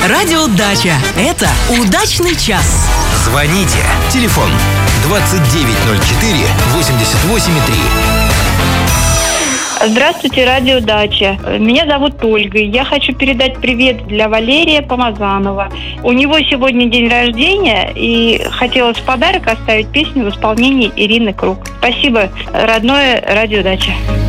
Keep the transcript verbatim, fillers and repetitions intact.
Радио Дача. Это удачный час. Звоните. Телефон двадцать девять ноль четыре восемьдесят восемь три. Здравствуйте, Радио Дача. Меня зовут Ольга. Я хочу передать привет для Валерия Помазанова. У него сегодня день рождения, и хотелось в подарок оставить песню в исполнении Ирины Круг. Спасибо, родное Радио Дача.